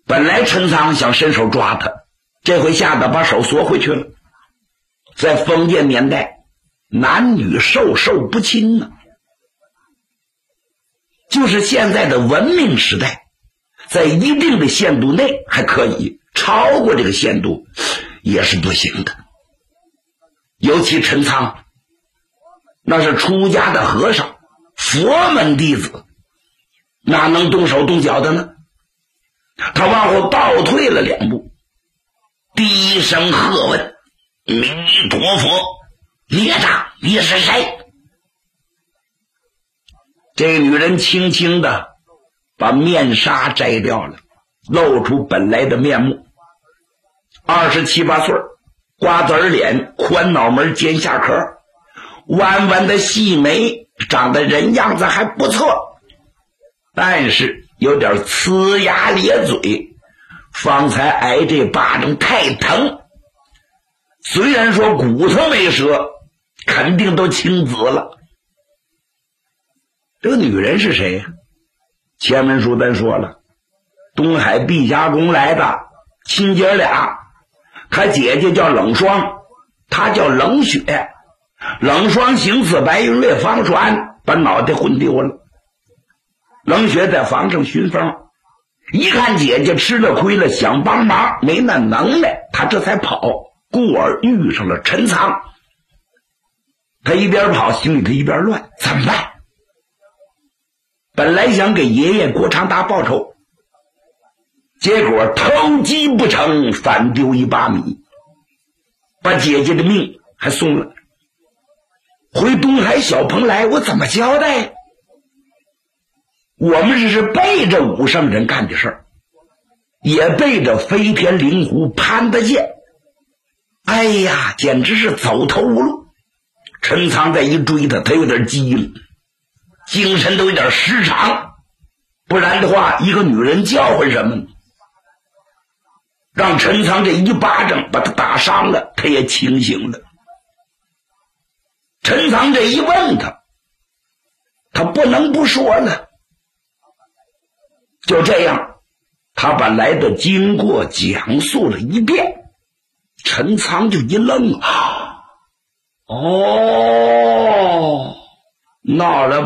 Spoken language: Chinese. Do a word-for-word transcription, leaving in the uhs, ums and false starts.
本来陈仓想伸手抓他，这回吓得把手缩回去了。在封建年代，男女授受不亲呢。就是现在的文明时代，在一定的限度内还可以，超过这个限度也是不行的。尤其陈仓那是出家的和尚，佛门弟子，哪能动手动脚的呢？他往后倒退了两步，低声喝问：弥陀佛，列长，你是谁？这个女人轻轻的把面纱摘掉了，露出本来的面目。二十七八岁，瓜子脸，宽脑门，尖下颏，弯弯的细眉，长得人样子还不错，但是有点呲牙咧嘴，方才挨这巴掌太疼，虽然说骨头没折，肯定都青紫了。这个女人是谁呀？前文书咱说了，东海碧霞宫来的亲姐俩，她姐姐叫冷霜，她叫冷雪。冷霜行刺白云瑞方船，把脑袋混丢了。冷雪在房上巡风，一看姐姐吃了亏了，想帮忙，没那能耐，她这才跑，故而遇上了陈仓。她一边跑，心里头一边乱，怎么办？本来想给爷爷郭长达报仇，结果偷鸡不成反丢一把米，把姐姐的命还送了。回东海小蓬莱，我怎么交代？我们这是背着武圣人干的事儿，也背着飞天灵狐潘德剑。哎呀，简直是走投无路。陈仓再一追他，他有点急了，精神都有点失常，不然的话，一个女人叫唤什么呢？让陈仓这一巴掌把他打伤了，他也清醒了。陈仓这一问他，他不能不说了。就这样，他把来的经过讲述了一遍，陈仓就一愣啊，哦，闹了